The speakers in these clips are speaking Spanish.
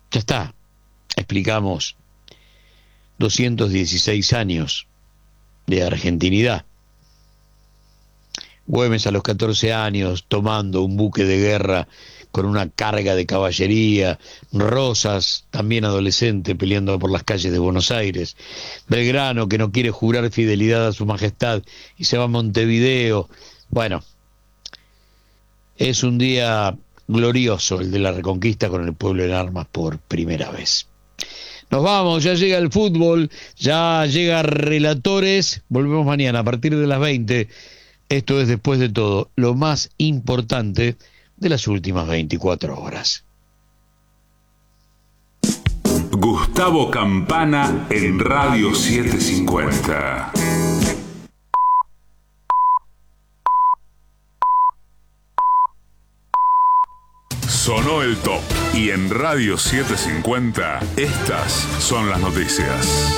Ya está, explicamos 216 años de argentinidad. Güemes a los 14 años tomando un buque de guerra con una carga de caballería, Rosas, también adolescente, peleando por las calles de Buenos Aires, Belgrano, que no quiere jurar fidelidad a su majestad y se va a Montevideo. Bueno, es un día glorioso el de la Reconquista con el pueblo en armas por primera vez. Nos vamos, ya llega el fútbol, ya llega Relatores, volvemos mañana a partir de las 20. Esto es, después de todo, lo más importante de las últimas 24 horas. Gustavo Campana en Radio 750. Sonó el top y en Radio 750 estas son las noticias.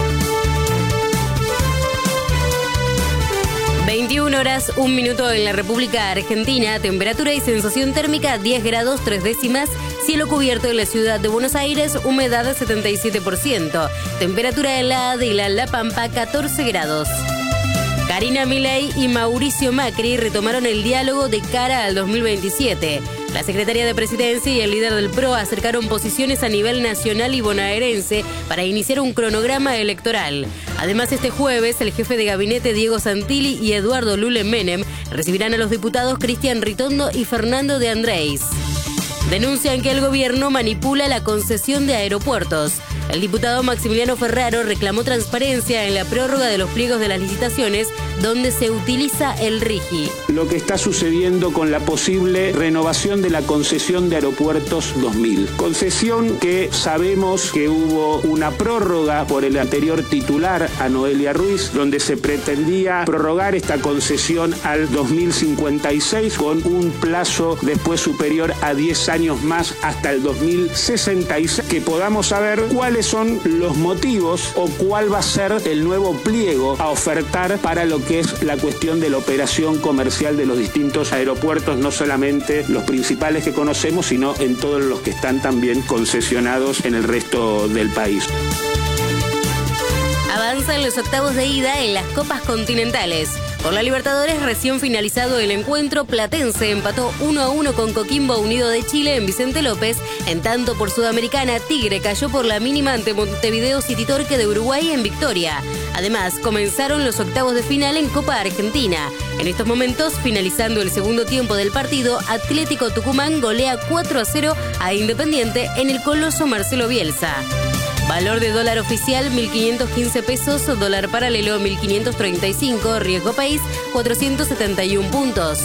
21 horas, 1 minuto en la República Argentina, temperatura y sensación térmica 10 grados 3 décimas, cielo cubierto en la ciudad de Buenos Aires, humedad 77%, temperatura helada de La Pampa 14 grados. Karina Milei y Mauricio Macri retomaron el diálogo de cara al 2027. La secretaria de Presidencia y el líder del PRO acercaron posiciones a nivel nacional y bonaerense para iniciar un cronograma electoral. Además, este jueves, el jefe de gabinete Diego Santilli y Eduardo Lule Menem recibirán a los diputados Cristian Ritondo y Fernando de Andrés. Denuncian que el gobierno manipula la concesión de aeropuertos. El diputado Maximiliano Ferraro reclamó transparencia en la prórroga de los pliegos de las licitaciones donde se utiliza el RIGI. Lo que está sucediendo con la posible renovación de la concesión de Aeropuertos 2000. Concesión que sabemos que hubo una prórroga por el anterior titular, a Noelia Ruiz, donde se pretendía prorrogar esta concesión al 2056 con un plazo después superior a 10 años más hasta el 2066, que podamos saber cuáles son los motivos o cuál va a ser el nuevo pliego a ofertar para lo que es la cuestión de la operación comercial de los distintos aeropuertos, no solamente los principales que conocemos, sino en todos los que están también concesionados en el resto del país. Avanzan los octavos de ida en las Copas Continentales. Por la Libertadores, recién finalizado el encuentro, Platense empató 1-1 con Coquimbo Unido de Chile en Vicente López. En tanto, por Sudamericana, Tigre cayó por la mínima ante Montevideo City Torque de Uruguay en Victoria. Además, comenzaron los octavos de final en Copa Argentina. En estos momentos, finalizando el segundo tiempo del partido, Atlético Tucumán golea 4-0 a Independiente en el Coloso Marcelo Bielsa. Valor de dólar oficial 1.515 pesos, dólar paralelo 1.535, riesgo país 471 puntos.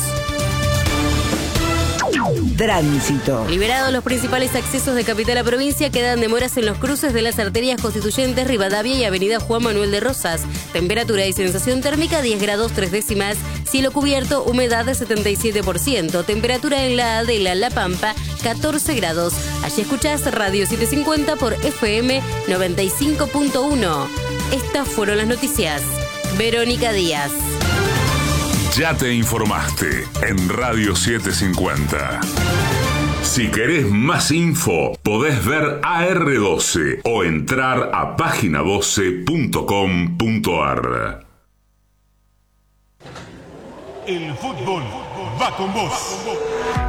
Tránsito. Liberados los principales accesos de capital a provincia, quedan demoras en los cruces de las arterias constituyentes Rivadavia y Avenida Juan Manuel de Rosas. Temperatura y sensación térmica 10 grados 3 décimas, cielo cubierto, humedad de 77%, temperatura en la Adela, La Pampa 14 grados. Allí escuchás Radio 750 por FM 95.1. Estas fueron las noticias. Verónica Díaz. Ya te informaste en Radio 750. Si querés más info, podés ver AR12 o entrar a página12.com.ar. El fútbol va con vos.